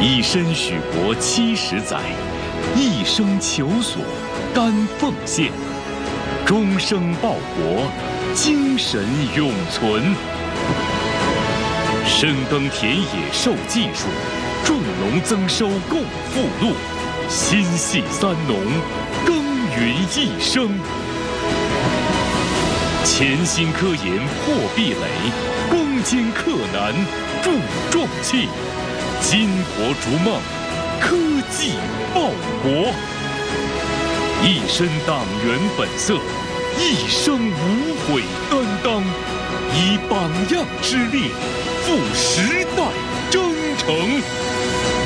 以身许国70载，一生求索，甘奉献，终生报国，精神永存。深耕田野授技术，种农增收共富禄，心系三农，耕耘一生。潜心科研破壁垒，攻坚克难铸壮气，巾帼逐梦，科技报国。一身党员本色，一生无悔担当，以榜样之力赴时代征程。